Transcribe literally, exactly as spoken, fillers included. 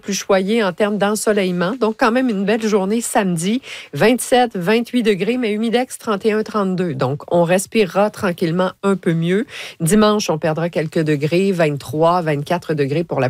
plus choyé en termes d'ensoleillement. Donc, quand même une belle journée samedi. vingt-sept, vingt-huit degrés, mais humidex trente et un, trente-deux. Donc, on respirera tranquillement un peu mieux. Dimanche, on perdra quelques degrés, vingt-trois, vingt-quatre degrés pour la